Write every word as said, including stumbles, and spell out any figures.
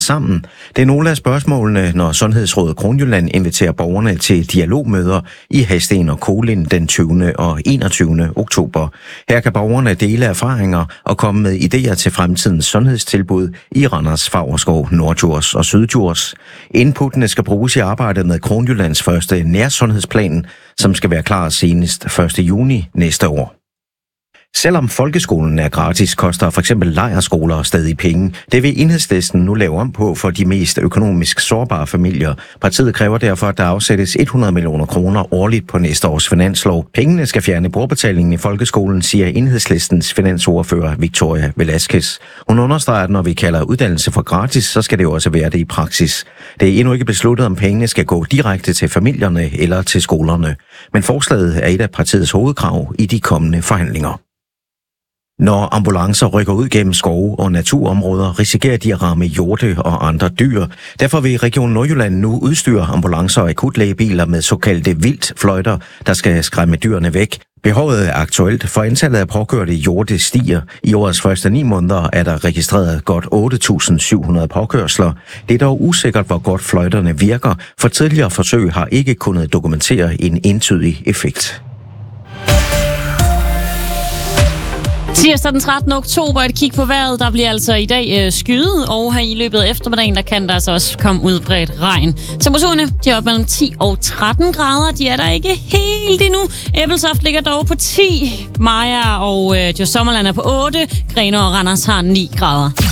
sammen? Det er nogle af spørgsmålene, når Sundhedsrådet Kronjylland inviterer borgerne til dialogmøder i Hadsten og Kolind den tyvende og enogtyvende oktober. Her kan borgerne dele erfaringer og komme med idéer til fremtidens sundhedstilbud i Randers, Favrskov, Norddjurs og Syddjurs. Inputtene skal bruges i arbejdet med Kronjyllands første nærsundhedsplan, som skal være klar senest første juni næste år. Selvom folkeskolen er gratis, koster for eksempel lejrskoler stadig penge. Det vil Enhedslisten nu lave om på for de mest økonomisk sårbare familier. Partiet kræver derfor, at der afsættes hundrede millioner kroner årligt på næste års finanslov. Pengene skal fjerne brugerbetalingen i folkeskolen, siger Enhedslistens finansordfører Victoria Velasquez. Hun understreger, at når vi kalder uddannelse for gratis, så skal det jo også være det i praksis. Det er endnu ikke besluttet, om pengene skal gå direkte til familierne eller til skolerne. Men forslaget er et af partiets hovedkrav i de kommende forhandlinger. Når ambulancer rykker ud gennem skove og naturområder, risikerer de at ramme hjorte og andre dyr. Derfor vil Region Nordjylland nu udstyre ambulancer og akutlægebiler med såkaldte vildtfløjter, der skal skræmme dyrene væk. Behovet er aktuelt, for antallet af påkørte hjorte stiger. I årets første ni måneder er der registreret godt otte tusind syv hundrede påkørsler. Det er dog usikkert, hvor godt fløjterne virker, for tidligere forsøg har ikke kunnet dokumentere en entydig effekt. Tirsdag den trettende oktober, et kig på vejret. Der bliver altså i dag øh, skyet, og her i løbet af eftermiddagen, der kan der altså også komme udbredt regn. Temperaturerne, de er op mellem ti og tretten grader. De er der ikke helt endnu. Ebeltoft ligger dog på ti. Maja og øh, Djursommerland er på otte. Grenaa og Randers har ni grader.